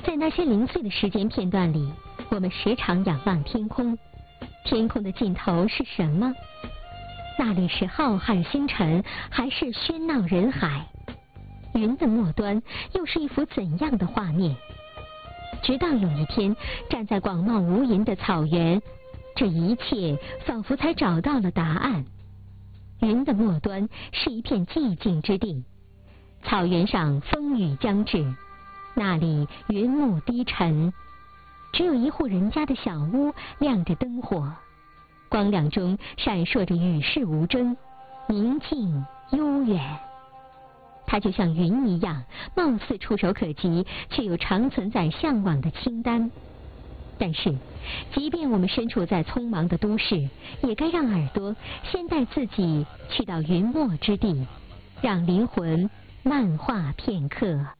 在那些零碎的时间片段里，我们时常仰望天空，天空的尽头是什么？那里是浩瀚星辰，还是喧闹人海？云的末端又是一幅怎样的画面？直到有一天，站在广袤无垠的草原，这一切仿佛才找到了答案。云的末端是一片寂静之地，草原上风雨将至，那里云幕低沉，只有一户人家的小屋亮着灯火，光亮中闪烁着与世无争，宁静悠远。它就像云一样，貌似触手可及，却又常存在向往的清单。但是，即便我们身处在匆忙的都市，也该让耳朵先带自己去到云墨之地，让灵魂漫画片刻。